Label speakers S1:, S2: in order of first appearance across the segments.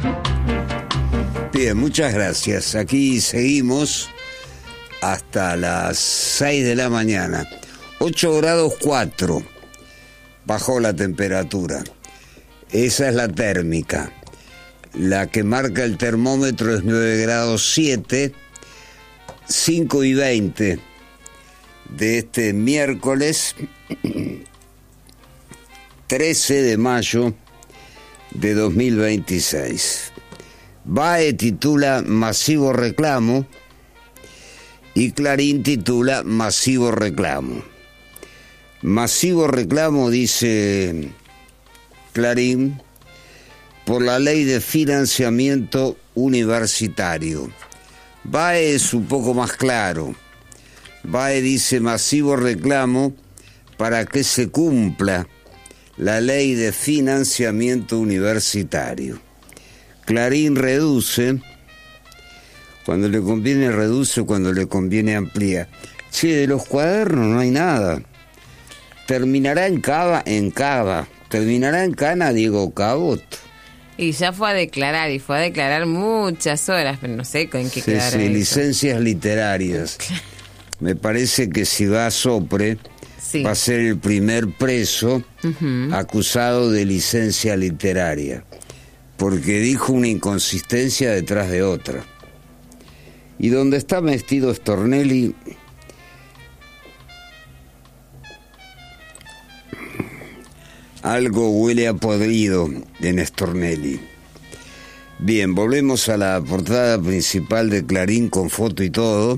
S1: Bien, muchas gracias. Aquí seguimos hasta las 6 de la mañana. 8 grados 4. Bajó la temperatura. Esa es la térmica. La que marca el termómetro es 9 grados 7. 5 y 20 de este miércoles 13 de mayo de 2026. BAE titula Masivo reclamo y Clarín titula Masivo reclamo. Masivo reclamo, dice Clarín, por la ley de financiamiento universitario. BAE es un poco más claro. BAE dice masivo reclamo para que se cumpla la ley de financiamiento universitario. Clarín reduce, cuando le conviene reduce, cuando le conviene amplía. Che, de los cuadernos no hay nada. Terminará en Cava. Terminará en Cana Diego Cabot.
S2: Y ya fue a declarar muchas horas, pero no sé en qué quedará eso.
S1: Licencias literarias. Me parece que si va a Sopre, sí, va a ser el primer preso acusado de licencia literaria, porque dijo una inconsistencia detrás de otra. Y donde está vestido Stornelli, algo huele a podrido en Stornelli. Bien, volvemos a la portada principal de Clarín con foto y todo.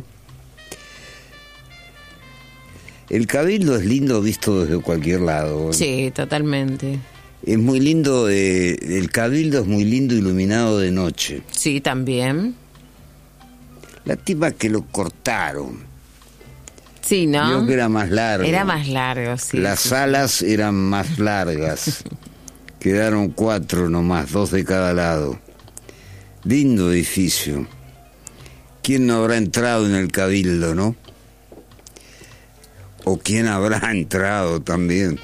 S1: El Cabildo es lindo visto desde cualquier lado.
S2: Sí, totalmente.
S1: Es muy lindo, el Cabildo es muy lindo iluminado de noche.
S2: Sí, también.
S1: Lástima que lo cortaron.
S2: Sí, ¿no?
S1: Yo que era más largo.
S2: Era más largo, sí.
S1: Las salas eran más largas. Quedaron 4 nomás, 2 de cada lado. Lindo edificio. ¿Quién no habrá entrado en el Cabildo, no? ¿O quién habrá entrado también?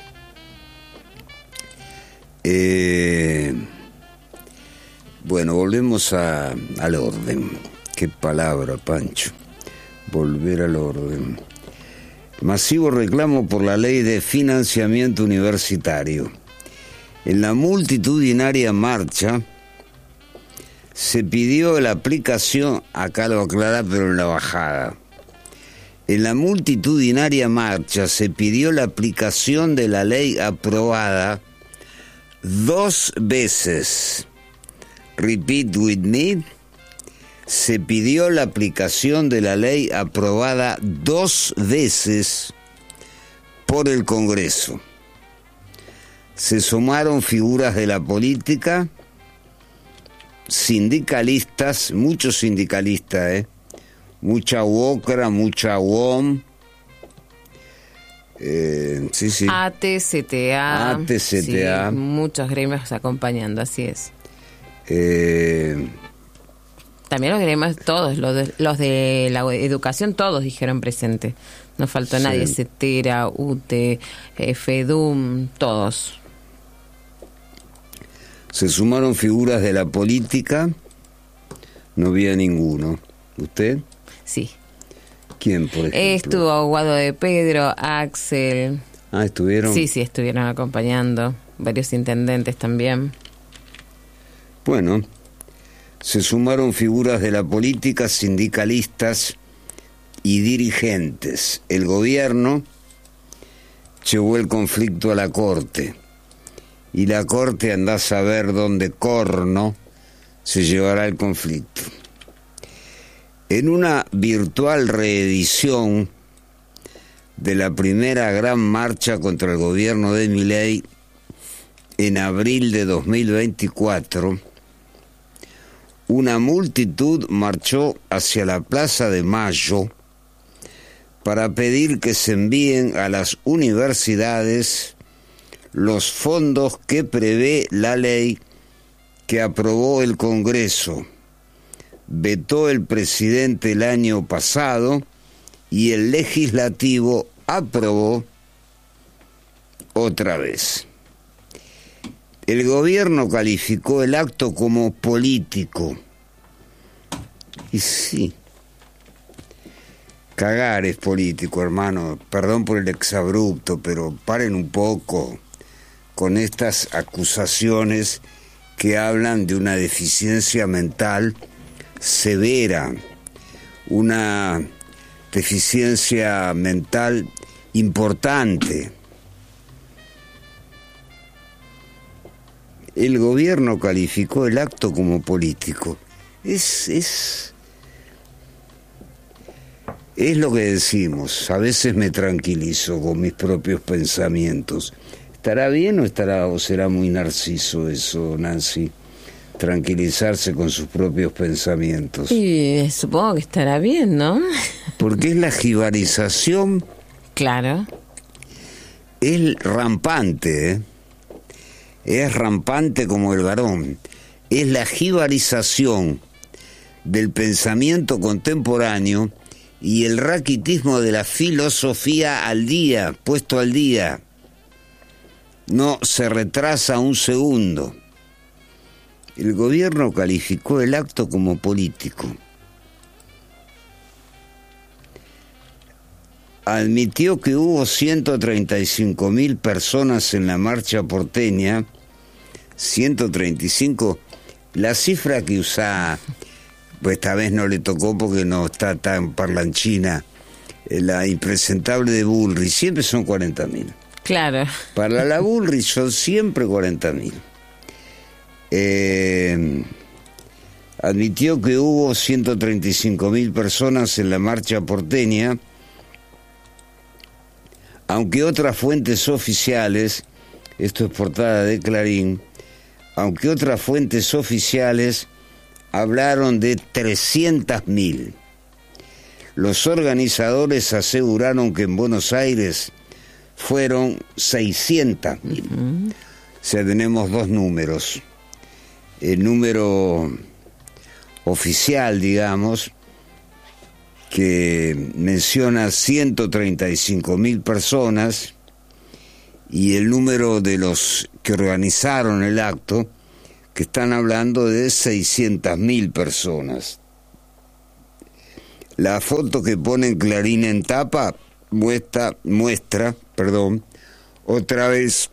S1: Bueno, volvemos al orden. Qué palabra, Pancho. Volver al orden. Masivo reclamo por la ley de financiamiento universitario. En la multitudinaria marcha se pidió la aplicación, acá lo aclara, pero en la bajada. En la multitudinaria marcha se pidió la aplicación de la ley aprobada 2 veces. Repeat with me. Se pidió la aplicación de la ley aprobada 2 veces por el Congreso. Se sumaron figuras de la política, sindicalistas, muchos sindicalistas, mucha UOCRA, mucha UOM, sí.
S2: ATCTA, sí, muchos gremios acompañando, así es. También los gremios, todos, los de la educación, todos dijeron presente. No faltó nadie, CETERA, UTE, FEDUM, todos.
S1: Se sumaron figuras de la política, no había ninguno. ¿Usted?
S2: Sí.
S1: ¿Quién, por ejemplo?
S2: Estuvo Guado de Pedro, Axel.
S1: Ah, ¿estuvieron?
S2: Sí, estuvieron acompañando. Varios intendentes también.
S1: Bueno, se sumaron figuras de la política, sindicalistas y dirigentes. El gobierno llevó el conflicto a la Corte. Y la Corte anda a saber dónde corno se llevará el conflicto. En una virtual reedición de la primera gran marcha contra el gobierno de Milei en abril de 2024, una multitud marchó hacia la Plaza de Mayo para pedir que se envíen a las universidades los fondos que prevé la ley que aprobó el Congreso, vetó el presidente el año pasado y el legislativo aprobó otra vez. El gobierno calificó el acto como político. Y sí, cagar es político, hermano. Perdón por el exabrupto, pero paren un poco con estas acusaciones que hablan de una deficiencia mental severa, una deficiencia mental importante. El gobierno calificó el acto como político. Es lo que decimos. A veces me tranquilizo con mis propios pensamientos. ¿Estará bien o será muy narciso eso, Nancy? Tranquilizarse con sus propios pensamientos.
S2: Y supongo que estará bien, ¿no?
S1: Porque es la jibarización.
S2: Claro.
S1: Es rampante, ¿eh? Es rampante como el varón. Es la jibarización del pensamiento contemporáneo y el raquitismo de la filosofía al día, puesto al día. No se retrasa un segundo. El gobierno calificó el acto como político. Admitió que hubo 135.000 personas en la marcha porteña. 135, la cifra que usa, pues esta vez no le tocó porque no está tan parlanchina, la impresentable de Bullrich, siempre son 40.000.
S2: Claro.
S1: Para la Bullrich son siempre 40.000. Admitió que hubo 135.000 personas en la marcha porteña, aunque otras fuentes oficiales, esto es portada de Clarín, aunque otras fuentes oficiales hablaron de 300.000. Los organizadores aseguraron que en Buenos Aires fueron 600.000. O sea, tenemos dos números. El número oficial, digamos, que menciona 135.000 personas, y el número de los que organizaron el acto, que están hablando de 600.000 personas. La foto que pone Clarín en tapa muestra, otra vez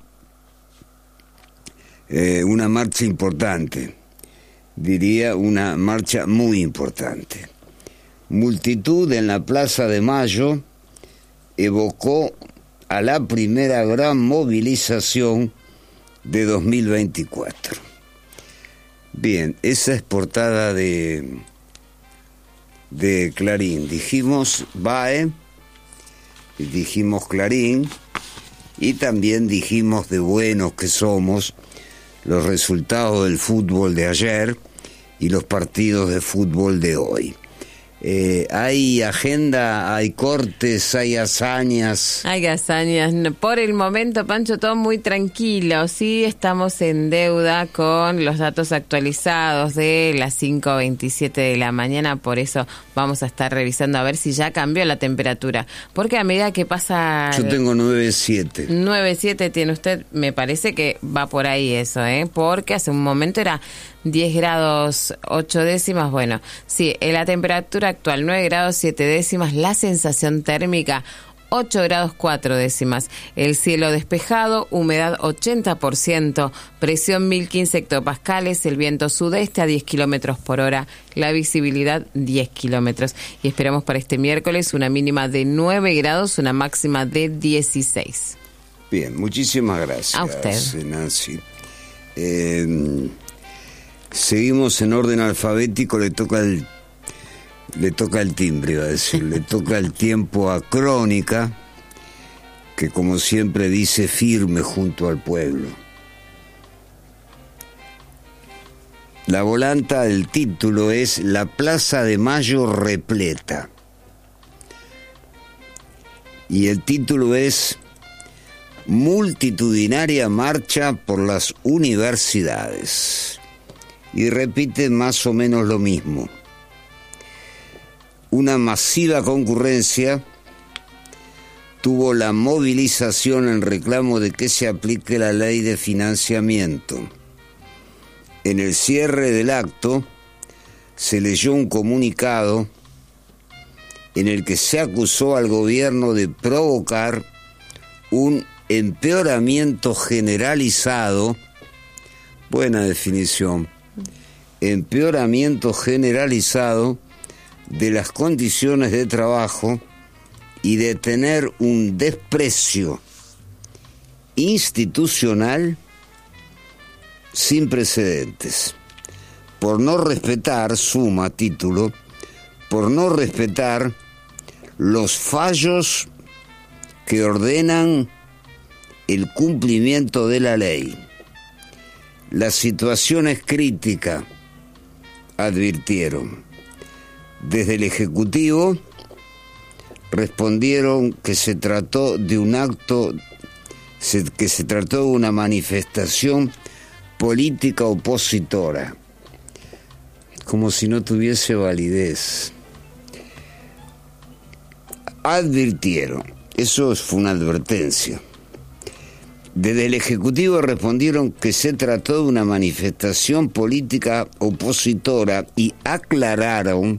S1: una marcha importante, diría una marcha muy importante. Multitud en la Plaza de Mayo evocó a la primera gran movilización de 2024. Bien, esa es portada de Clarín. Dijimos BAE, dijimos Clarín, y también dijimos de buenos que somos los resultados del fútbol de ayer y los partidos de fútbol de hoy. Hay agenda, hay cortes, hay hazañas.
S2: Hay hazañas. Por el momento, Pancho, todo muy tranquilo. Sí, estamos en deuda con los datos actualizados de las 5:27 de la mañana. Por eso vamos a estar revisando a ver si ya cambió la temperatura. Porque a medida que pasa...
S1: Yo tengo 9.7.
S2: 9.7 tiene usted. Me parece que va por ahí eso, porque hace un momento era 10 grados 8 décimas, bueno, sí, la temperatura actual 9 grados 7 décimas, la sensación térmica 8 grados 4 décimas, el cielo despejado, humedad 80%, presión 1015 hectopascales, el viento sudeste a 10 kilómetros por hora, la visibilidad 10 kilómetros. Y esperamos para este miércoles una mínima de 9 grados, una máxima de 16.
S1: Bien, muchísimas gracias.
S2: A usted,
S1: Nancy. Seguimos en orden alfabético, le toca el timbre, iba a decir, le toca el tiempo a Crónica, que como siempre dice firme junto al pueblo. La volanta del título es La Plaza de Mayo repleta. Y el título es Multitudinaria marcha por las universidades. Y repite más o menos lo mismo. Una masiva concurrencia tuvo la movilización en reclamo de que se aplique la ley de financiamiento. En el cierre del acto se leyó un comunicado en el que se acusó al gobierno de provocar un empeoramiento generalizado, buena definición, empeoramiento generalizado de las condiciones de trabajo y de tener un desprecio institucional sin precedentes, por no respetar, suma título, por no respetar los fallos que ordenan el cumplimiento de la ley. La situación es crítica, advirtieron. Desde el Ejecutivo respondieron que se trató de un acto, que se trató de una manifestación política opositora, como si no tuviese validez. Advirtieron, eso fue una advertencia. Desde el Ejecutivo respondieron que se trató de una manifestación política opositora y aclararon,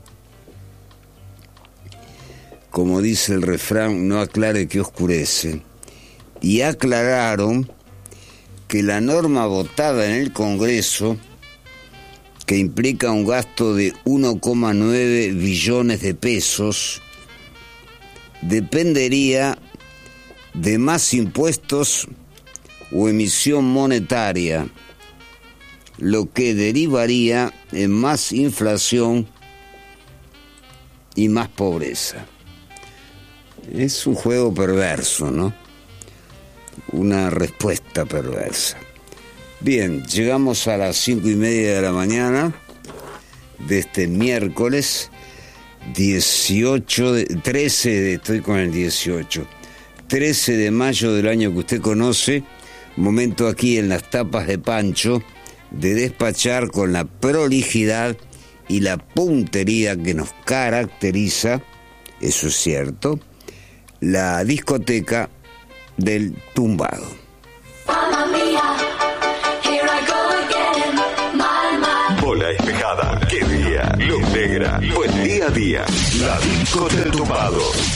S1: como dice el refrán, no aclare que oscurece, y aclararon que la norma votada en el Congreso, que implica un gasto de 1,9 billones de pesos, dependería de más impuestos o emisión monetaria, lo que derivaría en más inflación y más pobreza. Es un juego perverso, ¿no? Una respuesta perversa. Bien, llegamos a las 5:30 de la mañana de este miércoles 13 de mayo del año que usted conoce. Momento aquí en las tapas de Pancho de despachar con la prolijidad y la puntería que nos caracteriza, eso es cierto, la discoteca del tumbado.
S3: Bola espejada, qué día, luz negra, buen día a día. La disco del tumbado.